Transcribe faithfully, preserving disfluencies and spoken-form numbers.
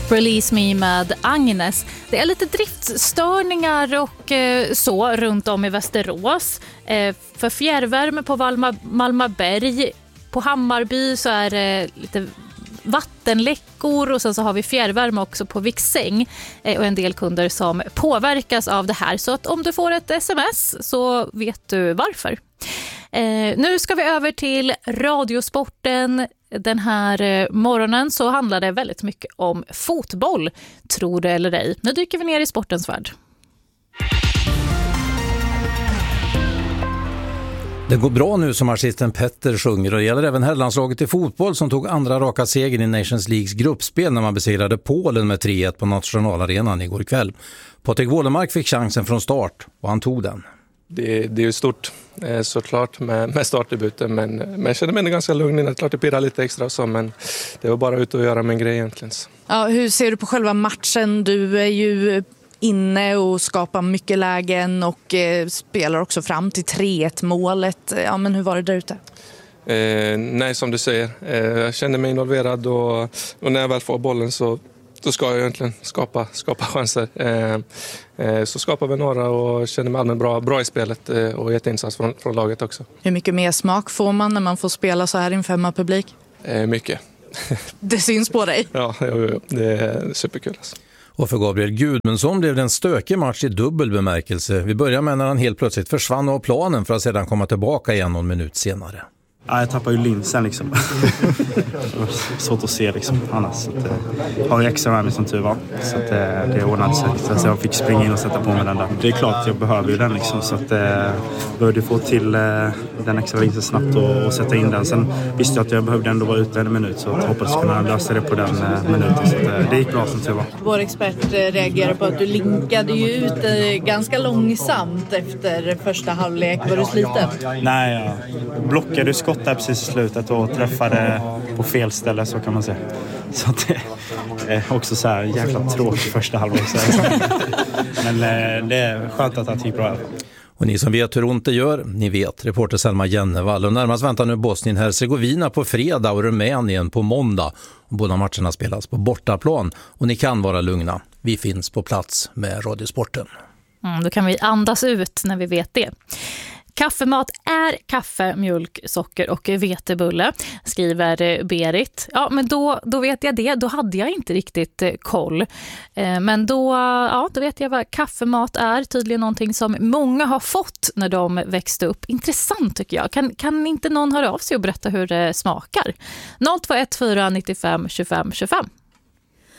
Release Me med Agnes. Det är lite driftstörningar och eh, så runt om i Västerås. Eh, för fjärrvärme på Valma, Malmaberg. På Hammarby så är det lite vattenläckor och sen så har vi fjärrvärme också på Viksäng eh, och en del kunder som påverkas av det här. Så att om du får ett sms så vet du varför. Eh, nu ska vi över till radiosporten. Den här eh, morgonen så handlar det väldigt mycket om fotboll, tror det eller ej. Nu dyker vi ner i sportens värld. Det går bra nu, som artisten Petter sjunger, och det gäller även herrlandslaget i fotboll som tog andra raka segern i Nations Leagues gruppspel när man besegrade Polen med tre ett på nationalarenan igår kväll. Patrik Wålemark fick chansen från start och han tog den. Det, det är ju stort såklart med, med startdebuten, men, men jag känner mig ganska lugn. Det är klart det pirrar lite extra och så, men det var bara ut och göra min grej egentligen. Ja, hur ser du på själva matchen? Du är ju inne och skapar mycket lägen och eh, spelar också fram till tre ett målet. Ja, men hur var det där ute? Eh, nej, som du säger. Eh, jag kände mig involverad och, och när jag väl får bollen så då ska jag egentligen skapa, skapa chanser. Eh, eh, så skapar vi några och känner mig allmänt bra, bra i spelet eh, och jätteinsats från, från laget också. Hur mycket mer smak får man när man får spela så här inför hemmapublik? Eh, mycket. Det syns på dig. Ja, jo, jo, det är superkul alltså. Och för Gabriel Gudmundsson blev det en stökig match i dubbel bemärkelse. Vi börjar med när han helt plötsligt försvann av planen för att sedan komma tillbaka igen någon minut senare. Ja, jag tappade ju linsen liksom. Svårt att se liksom annars. Så att, jag har ju extra med mig som tur var. Så att, det ordnade sig. Så jag fick springa in och sätta på mig den där. Det är klart att jag behöver ju den liksom. Så att jag började få till den extra linsen snabbt och, och sätta in den. Sen visste jag att jag behövde ändå vara ute en minut. Så jag hoppades kunna lösa det på den minuten. Så att, det gick bra som tur var. Vår expert reagerade på att du linkade ju ut ganska långsamt efter första halvlek. Var du sliten? Nej, jag blockade skott där precis i slutet och träffade på fel ställe, så kan man säga. Så det är också så här jäkla tråkigt första halvlek. Men det är skönt att det gick bra. Och ni som vet hur ont det gör, ni vet. Reporter Selma Jennevall. Och närmast väntar nu Bosnien-Hercegovina på fredag och Rumänien på måndag. Och båda matcherna spelas på bortaplan. Och ni kan vara lugna. Vi finns på plats med Radiosporten. Mm, då kan vi andas ut när vi vet det. Kaffemat är kaffe, mjölk, socker och vetebulle, skriver Berit. Ja, men då, då vet jag det. Då hade jag inte riktigt koll. Eh, men då, ja, då vet jag vad kaffemat är. Tydligen någonting som många har fått när de växte upp. Intressant tycker jag. Kan, kan inte någon höra av sig och berätta hur det smakar? noll två ett fyra nio fem tjugofem tjugofem.